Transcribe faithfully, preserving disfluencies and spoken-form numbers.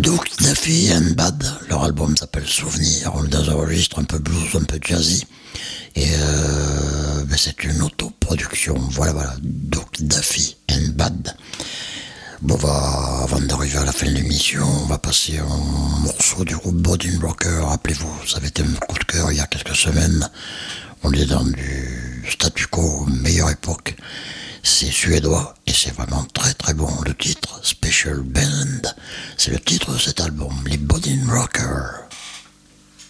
Duck Duffy and Bad, leur album s'appelle Souvenir, on est dans un registre un peu blues, un peu jazzy, et euh, ben c'est une autoproduction, voilà voilà, Duck Duffy and Bad. Bon, on va, avant d'arriver à la fin de l'émission, on va passer un morceau du groupe Body Rocker, rappelez-vous, ça avait été un coup de cœur il y a quelques semaines, on est dans du statu quo, meilleure époque. C'est suédois et c'est vraiment très très bon. Le titre Special Band, c'est le titre de cet album, les Body Rockers.